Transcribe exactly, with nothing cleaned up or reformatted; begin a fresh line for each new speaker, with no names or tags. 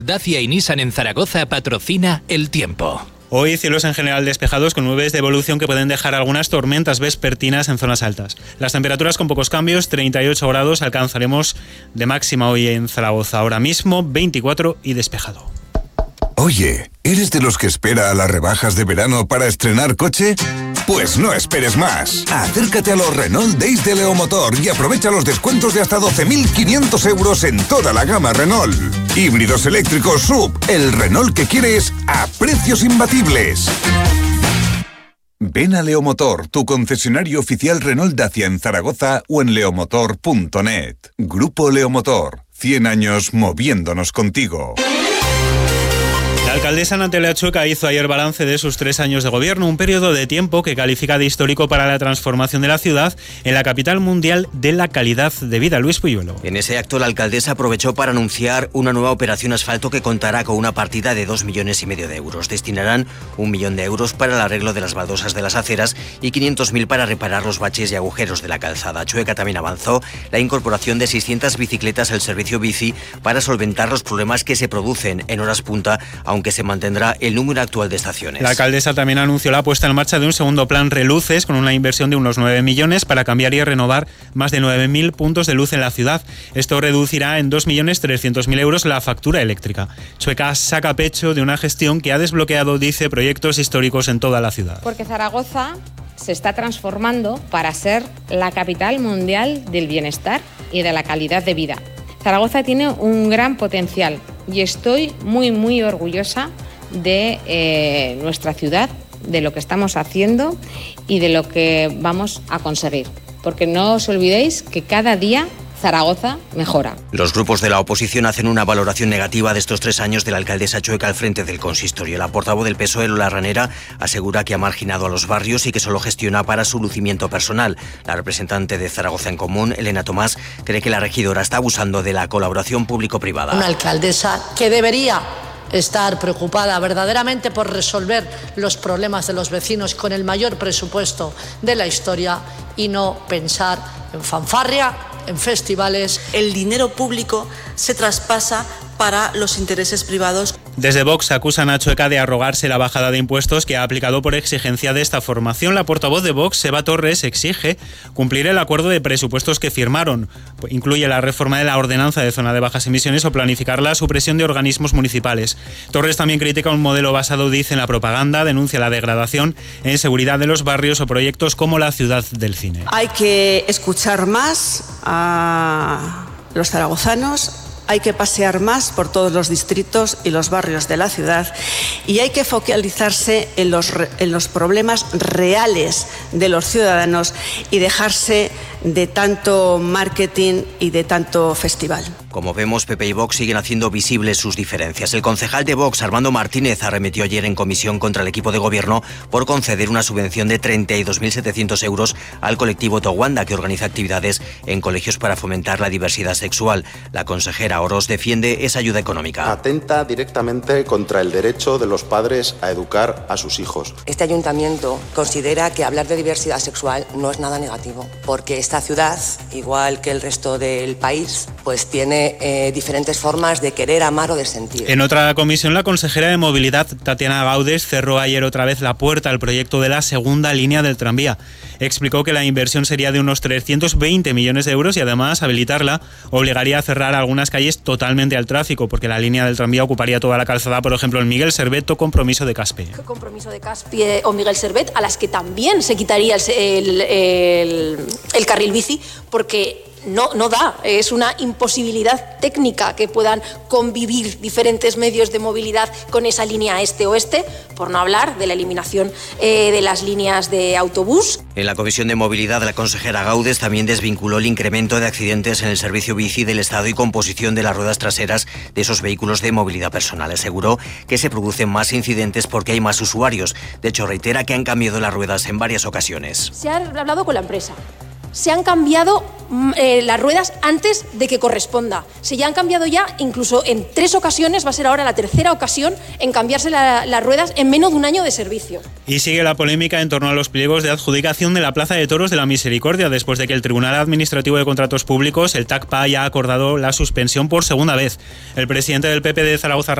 Dacia y Nissan en Zaragoza patrocina El Tiempo.
Hoy cielos en general despejados con nubes de evolución que pueden dejar algunas tormentas vespertinas en zonas altas. Las temperaturas con pocos cambios, treinta y ocho grados alcanzaremos de máxima hoy en Zaragoza. Ahora mismo veinticuatro y despejado.
Oye, ¿eres de los que espera a las rebajas de verano para estrenar coche? Pues no esperes más. Acércate a los Renault Days de Leomotor y aprovecha los descuentos de hasta doce mil quinientos euros en toda la gama Renault. Híbridos eléctricos S U V, el Renault que quieres a precios imbatibles. Ven a Leomotor, tu concesionario oficial Renault Dacia en Zaragoza o en leomotor punto net. Grupo Leomotor, cien años moviéndonos contigo.
La alcaldesa Natalia Chueca hizo ayer balance de sus tres años de gobierno, un periodo de tiempo que califica de histórico para la transformación de la ciudad en la capital mundial de la calidad de vida. Luis Puyuelo.
En ese acto la alcaldesa aprovechó para anunciar una nueva operación asfalto que contará con una partida de dos millones y medio de euros. Destinarán un millón de euros para el arreglo de las baldosas de las aceras y quinientos mil para reparar los baches y agujeros de la calzada. Chueca también avanzó la incorporación de seiscientas bicicletas al servicio bici para solventar los problemas que se producen en horas punta, aunque que se mantendrá el número actual de estaciones.
La alcaldesa también anunció la puesta en marcha de un segundo plan Reluces con una inversión de unos nueve millones para cambiar y renovar más de nueve mil puntos de luz en la ciudad. Esto reducirá en dos millones trescientos mil euros la factura eléctrica. Chueca saca pecho de una gestión que ha desbloqueado, dice, proyectos históricos en toda la ciudad.
Porque Zaragoza se está transformando para ser la capital mundial del bienestar y de la calidad de vida. Zaragoza tiene un gran potencial y estoy muy, muy orgullosa de eh, nuestra ciudad, de lo que estamos haciendo y de lo que vamos a conseguir. Porque no os olvidéis que cada día Zaragoza mejora.
Los grupos de la oposición hacen una valoración negativa de estos tres años de la alcaldesa Chueca al frente del consistorio. La portavoz del P S O E, Lola Ranera, asegura que ha marginado a los barrios y que solo gestiona para su lucimiento personal. La representante de Zaragoza en Común, Elena Tomás, cree que la regidora está abusando de la colaboración público-privada.
Una alcaldesa que debería estar preocupada verdaderamente por resolver los problemas de los vecinos con el mayor presupuesto de la historia y no pensar en fanfarria, en festivales.
El dinero público se traspasa para los intereses privados.
Desde Vox acusan a Chueca de arrogarse la bajada de impuestos que ha aplicado por exigencia de esta formación. La portavoz de Vox, Eva Torres, exige cumplir el acuerdo de presupuestos que firmaron. Incluye la reforma de la ordenanza de zona de bajas emisiones o planificar la supresión de organismos municipales. Torres también critica un modelo basado, dice, en la propaganda, denuncia la degradación en seguridad de los barrios o proyectos como la ciudad del cine.
Hay que escuchar más a los zaragozanos. Hay que pasear más por todos los distritos y los barrios de la ciudad y hay que focalizarse en los, en los problemas reales de los ciudadanos y dejarse de tanto marketing y de tanto festival.
Como vemos, P P y Vox siguen haciendo visibles sus diferencias. El concejal de Vox, Armando Martínez, arremetió ayer en comisión contra el equipo de gobierno por conceder una subvención de treinta y dos mil setecientos euros al colectivo Towanda, que organiza actividades en colegios para fomentar la diversidad sexual. La consejera Oroz defiende esa ayuda económica.
Atenta directamente contra el derecho de los padres a educar a sus hijos.
Este ayuntamiento considera que hablar de diversidad sexual no es nada negativo, porque esta ciudad, igual que el resto del país, pues tiene eh, diferentes formas de querer, amar o de sentir.
En otra comisión, la consejera de Movilidad, Tatiana Gaudes, cerró ayer otra vez la puerta al proyecto de la segunda línea del tranvía. Explicó que la inversión sería de unos trescientos veinte millones de euros y además habilitarla obligaría a cerrar algunas calles totalmente al tráfico, porque la línea del tranvía ocuparía toda la calzada, por ejemplo, en Miguel Servet o Compromiso de Caspe.
Compromiso de Caspe o Miguel Servet, a las que también se quitaría el, el, el, el carril bici, porque no, no da, es una imposibilidad técnica que puedan convivir diferentes medios de movilidad con esa línea este-oeste, por no hablar de la eliminación eh, de las líneas de autobús.
En la Comisión de Movilidad, la consejera Gaudes también desvinculó el incremento de accidentes en el servicio bici del Estado y composición de las ruedas traseras de esos vehículos de movilidad personal. Aseguró que se producen más incidentes porque hay más usuarios. De hecho, reitera que han cambiado las ruedas en varias ocasiones.
Se ha hablado con la empresa se han cambiado eh, las ruedas antes de que corresponda. Se ya han cambiado ya, incluso en tres ocasiones, va a ser ahora la tercera ocasión en cambiarse la, las ruedas en menos de un año de servicio.
Y sigue la polémica en torno a los pliegos de adjudicación de la Plaza de Toros de la Misericordia, después de que el Tribunal Administrativo de Contratos Públicos, el TACPA, haya acordado la suspensión por segunda vez. El presidente del P P de Zaragoza,